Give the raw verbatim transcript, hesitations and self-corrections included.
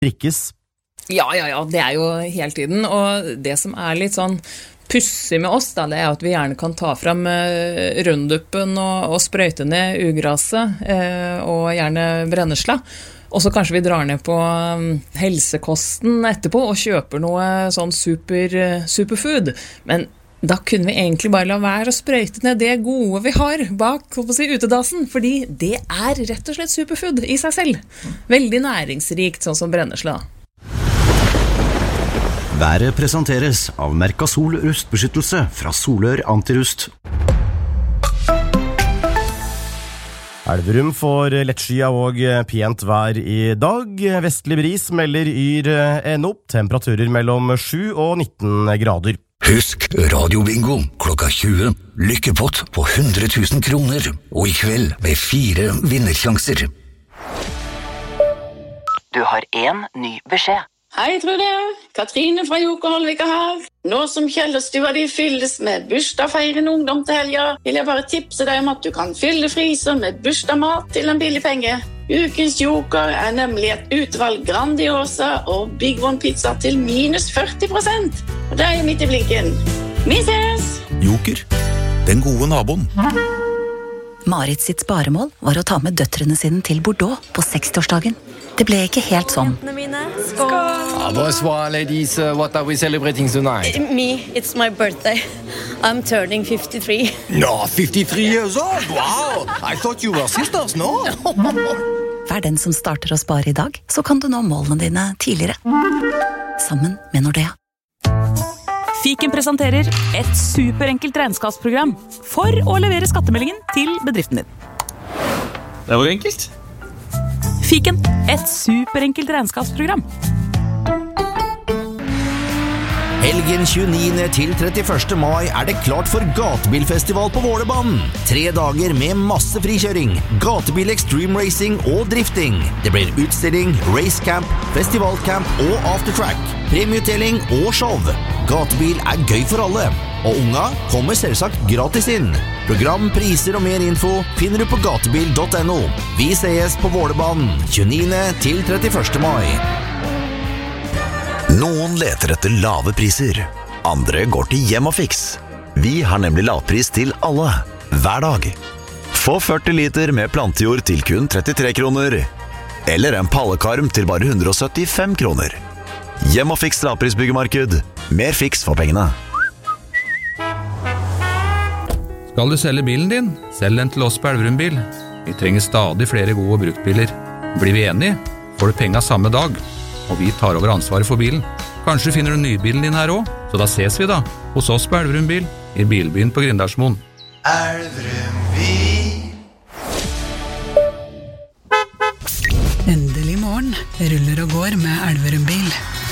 drikkes? Ja, ja, ja, det er jo hele tiden, og det som er litt sånn pussig med oss, da, det er at vi gjerne kan ta frem eh, runduppen og, og sprøyte ned ugraset, eh, og gjerne brennesla. Og så kanskje vi drar ned på um, helsekosten etterpå og kjøper noe sånn super, uh, superfood. Men da kunne vi egentlig bare la være å sprøyte ned det gode vi har bak, hva skal jeg si, utedassen, fordi det er rett og slett superfood i seg selv. Veldig næringsrikt, sånn som brennesla. Været presenteres av Mercasol rustbeskyttelse fra Solør Antirust. Elverum får lettskya og pent vær i dag. Vestlig bris melder yr en opp, temperaturer mellom sju og nitten grader. Husk radiobingo klokka tjue. Lykkepott på hundre tusen kroner. Og i kveld med fire vinnersjanser. Du har en ny beskjed. Hei, Trude. Katrine fra Joker Holvika her. Nå som Kjellerstua de fylles med bursdagsfeirende ungdom til helga, vil jeg bare tipse deg om at du kan fylle frysen med bursdagsmat til en billig penge. Ukens Joker er nemlig et utvalg Grandiosa og Big One pizza til minus førti prosent. Og det er midt i blinken. Vi ses! Joker, den gode naboen. Marit sitt sparemål var å ta med døtrene sine til Bordeaux på sekstiårsdagen. Det ble ikke helt sånn. Skål! Ah, bonsoir, ladies. Uh, what are we celebrating tonight? Me, it's my birthday. I'm turning fifty-three. No, fifty-three years old? Wow! I thought you were sisters, no? Vær den som starter å spare i dag, så kan du nå målene dine tidligere. Sammen med Nordea. Fiken presenterer et superenkelt regnskapsprogram for å levere skattemeldingen til bedriften din. Det var enkelt. Fiken, et superenkelt regnskapsprogram. Helgen tjueniende til trettiførste mai er det klart for gatebilfestival på Vålebanen. Tre dager med masse frikjøring, gatebil extreme racing og drifting. Det blir utstilling, racecamp, festivalcamp og aftertrack, premieutdeling og show. Gatebil er gøy for alle, og unga kommer selvsagt gratis inn. Program, priser og mer info finner du på gatebil punktum no. Vi ses på Vålebanen tjueniende til trettiførste mai. Noen leter etter lave priser. Andre går til Hjemmafix. Vi har nemlig lavpris til alle, hver dag. Få førti liter med plantejord til kun trettitre kroner. Eller en pallekarm til bare hundre og syttifem kroner. Hjemmafix lavprisbyggemarked. Mer fiks for pengene. Skal du selge bilen din? Selg den til oss på Elverum Bil. Vi trenger stadig flere gode bruktbiler. Blir vi enige, får du penga samme dag. Og vi tar over ansvaret for bilen. Kanskje finner du nybilen din her også, så da ses vi da, hos oss på Elverum Bil, i bilbyen på Grindarsmoen. Elverum Bil. Endelig morgen, ruller og går med Elverum Bil.